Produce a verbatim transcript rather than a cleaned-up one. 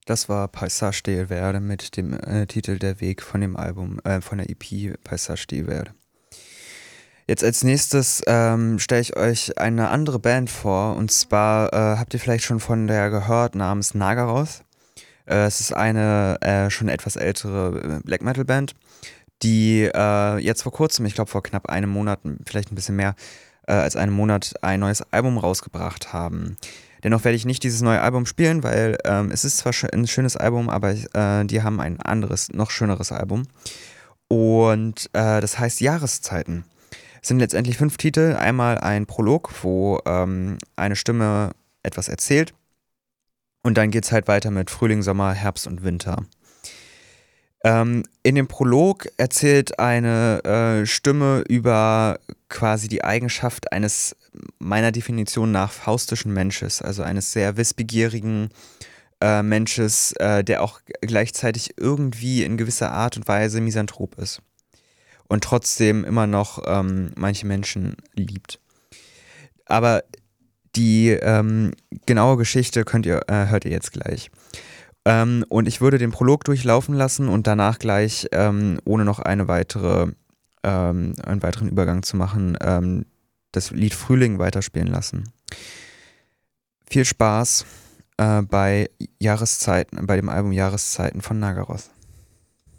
Das war Paisage del Verde mit dem äh, Titel Der Weg von dem Album, äh, von der E P Paisage del Verde. Jetzt als nächstes ähm, stelle ich euch eine andere Band vor, und zwar äh, habt ihr vielleicht schon von der gehört, namens Nagaroth. Äh, es ist eine äh, schon etwas ältere äh, Black Metal Band, die äh, jetzt vor kurzem, ich glaube vor knapp einem Monat, vielleicht ein bisschen mehr äh, als einem Monat, ein neues Album rausgebracht haben. Dennoch werde ich nicht dieses neue Album spielen, weil ähm, es ist zwar ein schönes Album, aber äh, die haben ein anderes, noch schöneres Album. Und äh, das heißt Jahreszeiten. Es sind letztendlich fünf Titel. Einmal ein Prolog, wo ähm, eine Stimme etwas erzählt. Und dann geht es halt weiter mit Frühling, Sommer, Herbst und Winter. Ähm, in dem Prolog erzählt eine äh, Stimme über quasi die Eigenschaft eines, meiner Definition nach, faustischen Mensches, also eines sehr wissbegierigen äh, Mensches, äh, der auch gleichzeitig irgendwie in gewisser Art und Weise misanthrop ist und trotzdem immer noch ähm, manche Menschen liebt. Aber die ähm, genaue Geschichte könnt ihr, äh, hört ihr jetzt gleich. Ähm, und ich würde den Prolog durchlaufen lassen und danach gleich, ähm, ohne noch eine weitere, ähm, einen weiteren Übergang zu machen, ähm, das Lied Frühling weiterspielen lassen. Viel Spaß äh, bei Jahreszeiten, bei dem Album Jahreszeiten von Nagaroth.